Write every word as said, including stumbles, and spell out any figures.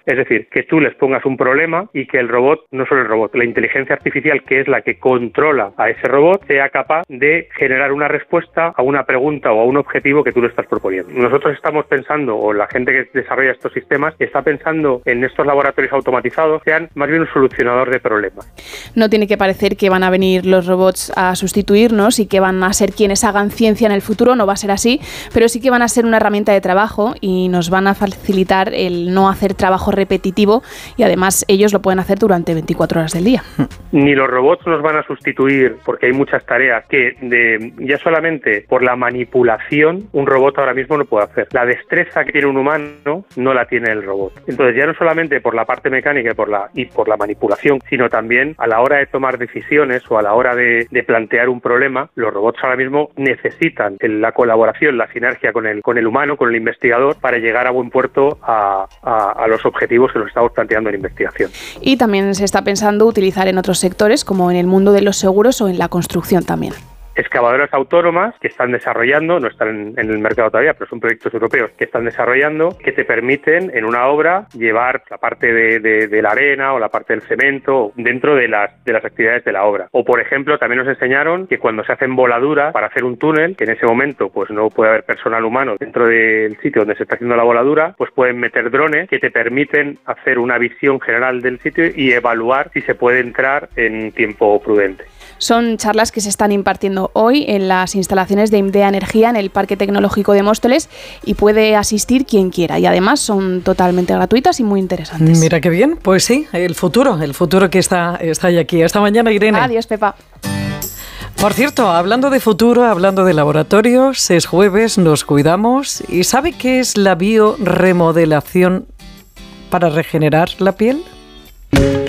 Es decir, que tú les pongas un problema y que el robot, no solo el robot, la inteligencia artificial, que es la que controla a ese robot, sea capaz de generar una respuesta a una pregunta o a un objetivo que tú le estás proponiendo. Nosotros estamos pensando, o la gente que desarrolla estos sistemas, está pensando en estos laboratorios automatizados, sean más bien un solucionador de problemas. No tiene que parecer que van a venir los robots a sustituirnos y que van a ser quienes hagan ciencia en el futuro, no va a ser así, pero sí que van a ser una herramienta de trabajo y nos van a facilitar el no hacer trabajo repetitivo, y además ellos lo pueden hacer durante veinticuatro horas del día. Ni los robots nos van a sustituir, porque hay muchas tareas que de, ya solamente por la manipulación un robot ahora mismo no puede hacer. La destreza que tiene un humano no la tiene el robot. Entonces ya no solamente por la parte mecánica y por la, y por la manipulación, sino también a la hora de tomar decisiones o a la hora de, de plantear un problema, los robots ahora mismo necesitan la colaboración, la sinergia con el, con el humano, con el investigador, para llegar a buen puerto a, a, a los objetivos que nos estamos planteando en investigación. Y también se está pensando utilizar en otros sectores, como en el mundo de los seguros o en la construcción también. Excavadoras autónomas que están desarrollando, no están en, en el mercado todavía, pero son proyectos europeos que están desarrollando, que te permiten en una obra llevar la parte de, de, de la arena o la parte del cemento dentro de las, de las actividades de la obra. O, por ejemplo, también nos enseñaron que cuando se hacen voladuras para hacer un túnel, que en ese momento pues no puede haber personal humano dentro del sitio donde se está haciendo la voladura, pues pueden meter drones que te permiten hacer una visión general del sitio y evaluar si se puede entrar en tiempo prudente. Son charlas que se están impartiendo hoy en las instalaciones de IMDEA Energía en el Parque Tecnológico de Móstoles, y puede asistir quien quiera, y además son totalmente gratuitas y muy interesantes. Mira qué bien, pues sí, el futuro, el futuro que está, está ahí aquí. Hasta mañana, Irene. Adiós, Pepa. Por cierto, hablando de futuro, hablando de laboratorios, es jueves, nos cuidamos. ¿Y sabe qué es la bioremodelación para regenerar la piel?